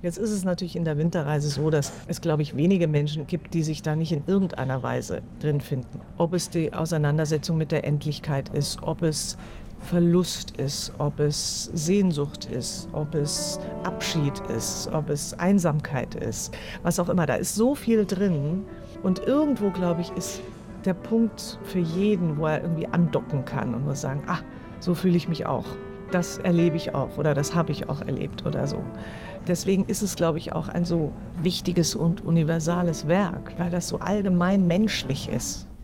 Jetzt ist es natürlich in der Winterreise so, dass es, glaube ich, wenige Menschen gibt, die sich da nicht in irgendeiner Weise drin finden. Ob es die Auseinandersetzung mit der Endlichkeit ist, ob es Verlust ist, ob es Sehnsucht ist, ob es Abschied ist, ob es Einsamkeit ist, was auch immer. Da ist so viel drin. Und irgendwo, glaube ich, ist der Punkt für jeden, wo er irgendwie andocken kann und muss sagen, ah, so fühle ich mich auch. Das erlebe ich auch oder das habe ich auch erlebt oder so. Deswegen ist es, glaube ich, auch ein so wichtiges und universales Werk, weil das so allgemein menschlich ist.